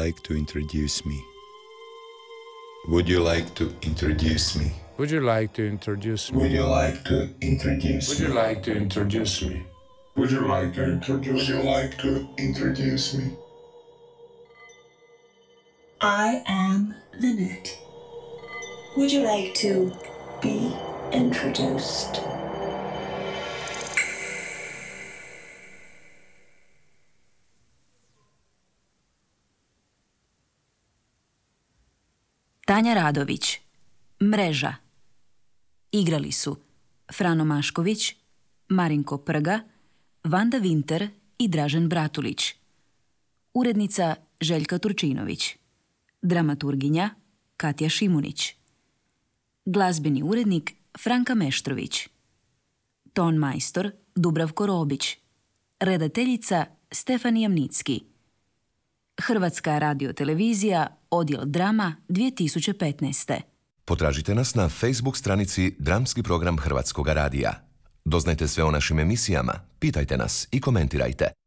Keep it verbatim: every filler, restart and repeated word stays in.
like to introduce me? Would you like to introduce me? Would you like to introduce me? Would you like to introduce Would you me? like to introduce me? Would you like to introduce? Would you like to introduce me? I am Lynette. Would you like to be introduced? Tanja Radović, Mreža. Igrali su Frano Mašković, Marinko Prga, Vanda Vinter i Dražen Bratulić. Urednica Željka Turčinović. Dramaturginja Katja Šimunić. Glazbeni urednik Franka Meštrović. Ton majstor Dubravko Robić. Redateljica Stefanija Mnicki. Hrvatska radiotelevizija, odjel drama dvije tisuće petnaeste. Potražite nas na Facebook stranici Dramski program Hrvatskoga radija. Doznajte sve o našim emisijama, pitajte nas i komentirajte.